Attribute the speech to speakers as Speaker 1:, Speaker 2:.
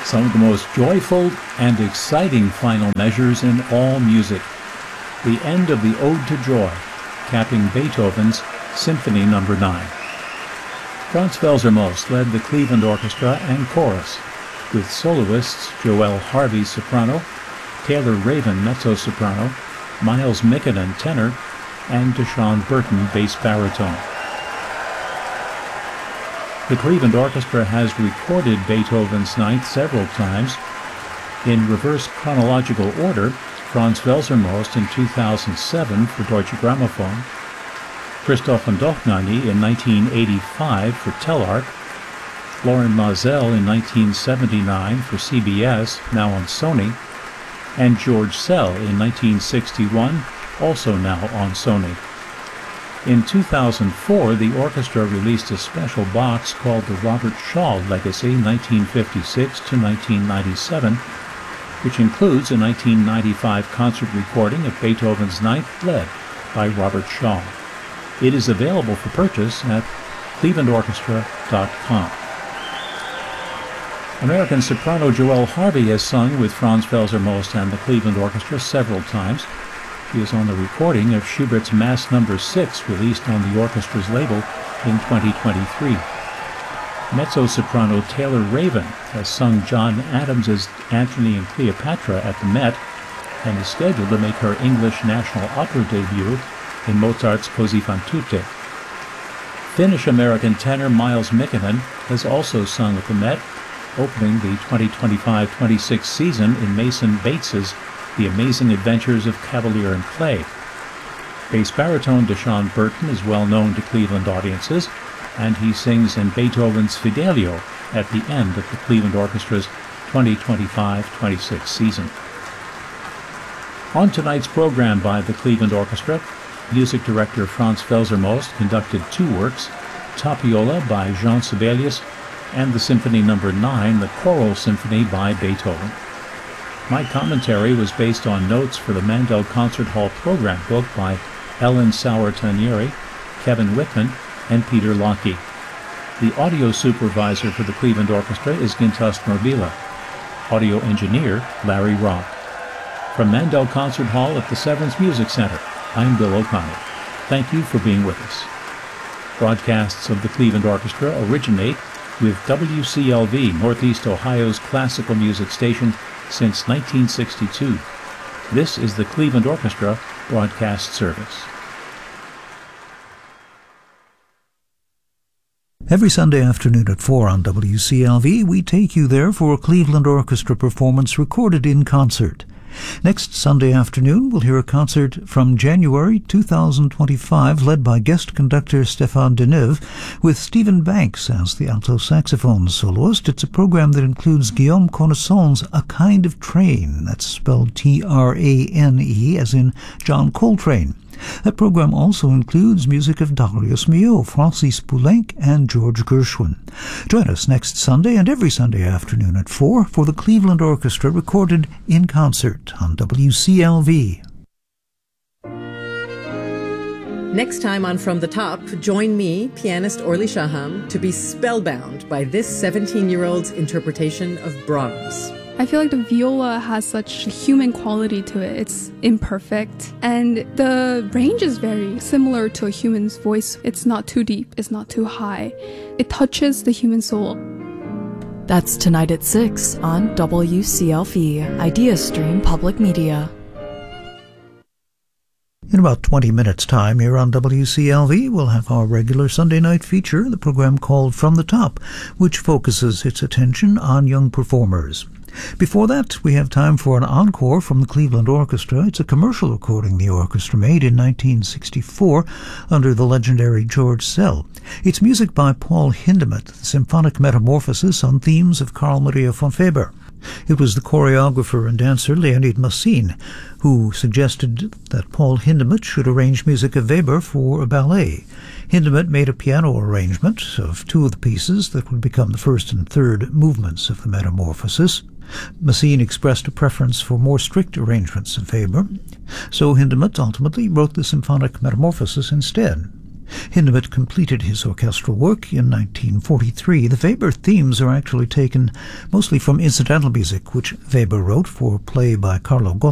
Speaker 1: Some of the most joyful and exciting final measures in all music. The end of the Ode to Joy, capping Beethoven's Symphony No. 9. Franz Felser-Most led the Cleveland Orchestra and chorus, with soloists Joelle Harvey soprano, Taylor Raven mezzo-soprano, Miles Mikkonen tenor, and Deshawn Burton bass baritone. The Cleveland Orchestra has recorded Beethoven's Ninth several times. In reverse chronological order, Franz Felser-Most in 2007 for Deutsche Grammophon, Christoph von Dohnanyi in 1985 for Telarc, Florin Maazel in 1979 for CBS, now on Sony, and George Szell in 1961, also now on Sony. In 2004, the orchestra released a special box called the Robert Shaw Legacy 1956 to 1997, which includes a 1995 concert recording of Beethoven's Ninth led by Robert Shaw. It is available for purchase at clevelandorchestra.com. American soprano Joelle Harvey has sung with Franz Felser-Most and the Cleveland Orchestra several times. She is on the recording of Schubert's Mass No. 6, released on the orchestra's label in 2023. Mezzo-soprano Taylor Raven has sung John Adams' Antony and Cleopatra at the Met and is scheduled to make her English National Opera debut in Mozart's Così fan tutte. Finnish-American tenor Miles Mikkonen has also sung at the Met, opening the 2025-26 season in Mason Bates's The Amazing Adventures of Cavalier and Clay. Bass baritone Deshawn Burton is well known to Cleveland audiences, and he sings in Beethoven's Fidelio at the end of the Cleveland Orchestra's 2025-26 season. On tonight's program by the Cleveland Orchestra, music director Franz Felser-Most conducted two works, Tapiola by Jean Sibelius and the Symphony No. 9, the Choral Symphony by Beethoven. My commentary was based on notes for the Mandel Concert Hall program book by Ellen Sauer-Tanieri, Kevin Whitman, and Peter Locke. The audio supervisor for the Cleveland Orchestra is Gintas Norbila. Audio engineer, Larry Rock. From Mandel Concert Hall at the Severance Music Center, I'm Bill O'Connor. Thank you for being with us. Broadcasts of the Cleveland Orchestra originate with WCLV, Northeast Ohio's classical music station, since 1962. This is the Cleveland Orchestra broadcast service.
Speaker 2: Every Sunday afternoon at 4 on WCLV, we take you there for a Cleveland Orchestra performance recorded in concert. Next Sunday afternoon, we'll hear a concert from January 2025 led by guest conductor Stéphane Deneuve with Stephen Banks as the alto saxophone soloist. It's a program that includes Guillaume Connaissant's A Kind of Train, that's spelled Trane as in John Coltrane. That program also includes music of Darius Milhaud, Francis Poulenc, and George Gershwin. Join us next Sunday and every Sunday afternoon at 4 for the Cleveland Orchestra recorded in concert on WCLV.
Speaker 3: Next time on From the Top, join me, pianist Orly Shaham, to be spellbound by this 17-year-old's interpretation of Brahms.
Speaker 4: I feel like the viola has such a human quality to it. It's imperfect. And the range is very similar to a human's voice. It's not too deep. It's not too high. It touches the human soul.
Speaker 5: That's tonight at 6 on WCLV, IdeaStream Public Media.
Speaker 2: In about 20 minutes' time here on WCLV, we'll have our regular Sunday night feature, the program called From the Top, which focuses its attention on young performers. Before that, we have time for an encore from the Cleveland Orchestra. It's a commercial recording the orchestra made in 1964 under the legendary George Szell. It's music by Paul Hindemith, the symphonic metamorphosis on themes of Carl Maria von Weber. It was the choreographer and dancer Leonid Massine who suggested that Paul Hindemith should arrange music of Weber for a ballet. Hindemith made a piano arrangement of two of the pieces that would become the first and third movements of the Metamorphosis. Massine expressed a preference for more strict arrangements of Weber, so Hindemith ultimately wrote the symphonic Metamorphosis instead. Hindemith completed his orchestral work in 1943. The Weber themes are actually taken mostly from incidental music, which Weber wrote for play by Carlo Gozzi.